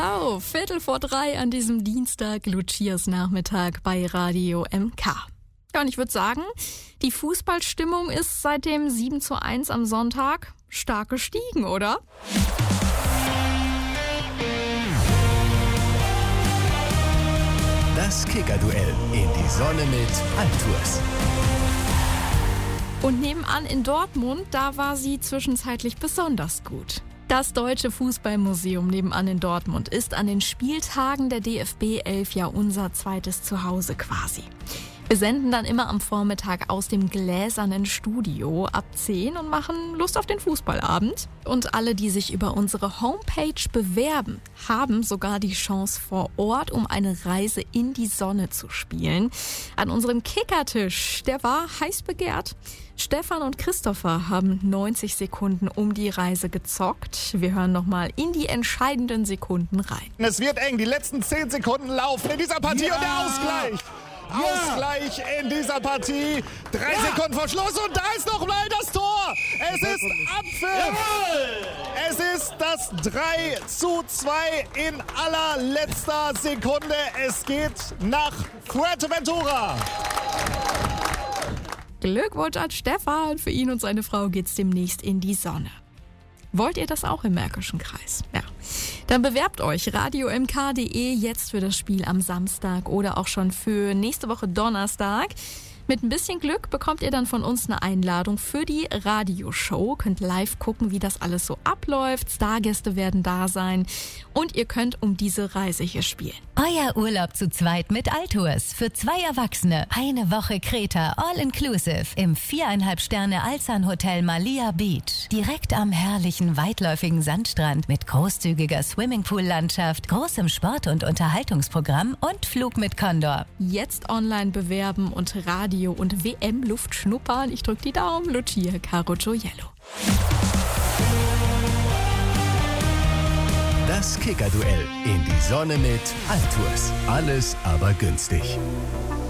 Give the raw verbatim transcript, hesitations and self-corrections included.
Ciao, Viertel vor drei an diesem Dienstag, Lucias Nachmittag bei Radio M K. Ja, und ich würde sagen, die Fußballstimmung ist seit dem sieben zu eins am Sonntag stark gestiegen, oder? Das Kicker-Duell in die Sonne mit Altours. Und nebenan in Dortmund, da war sie zwischenzeitlich besonders gut. Das Deutsche Fußballmuseum nebenan in Dortmund ist an den Spieltagen der D F B elf ja unser zweites Zuhause quasi. Wir senden dann immer am Vormittag aus dem gläsernen Studio ab zehn und machen Lust auf den Fußballabend. Und alle, die sich über unsere Homepage bewerben, haben sogar die Chance vor Ort, um eine Reise in die Sonne zu spielen. An unserem Kickertisch, der war heiß begehrt. Stefan und Christopher haben neunzig Sekunden um die Reise gezockt. Wir hören nochmal in die entscheidenden Sekunden rein. Es wird eng, die letzten zehn Sekunden laufen in dieser Partie Ja. und der Ausgleich. Ja. Ausgleich in dieser Partie. Drei Ja. Sekunden vor Schluss und da ist noch mal das Tor. Es ist Abpfiff. Es ist das drei zu zwei in allerletzter Sekunde. Es geht nach Fuerteventura. Glückwunsch an Stefan. Für ihn und seine Frau geht's demnächst in die Sonne. Wollt ihr das auch im Märkischen Kreis? Ja. Dann bewerbt euch radio m k punkt d e jetzt für das Spiel am Samstag oder auch schon für nächste Woche Donnerstag. Mit ein bisschen Glück bekommt ihr dann von uns eine Einladung für die Radioshow. Könnt live gucken, wie das alles so abläuft. Stargäste werden da sein. Und ihr könnt um diese Reise hier spielen. Euer Urlaub zu zweit mit Altours. Für zwei Erwachsene. Eine Woche Kreta, all-inclusive. Im viereinhalb Sterne Alsan Hotel Malia Beach. Direkt am herrlichen, weitläufigen Sandstrand mit großzügiger Swimmingpool-Landschaft, großem Sport- und Unterhaltungsprogramm und Flug mit Condor. Jetzt online bewerben und Radio und W M-Luft schnuppern. Ich drück die Daumen. Lucia Carogioiello. Das Kicker-Duell in die Sonne mit Altours. Alles aber günstig.